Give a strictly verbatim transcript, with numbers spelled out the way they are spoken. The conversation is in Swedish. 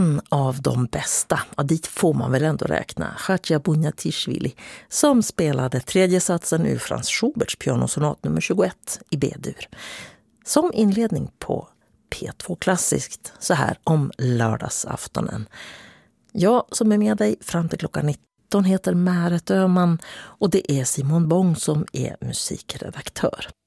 en av de bästa, ja, dit får man väl ändå räkna, Katja Bunjatishvili, som spelade tredje satsen ur Franz Schuberts pianosonat nummer tjugoett i B-dur. Som inledning på P två Klassiskt, så här om lördagsaftonen. Jag som är med dig fram till klockan nitton heter Märet Öhman och det är Simon Bång som är musikredaktör.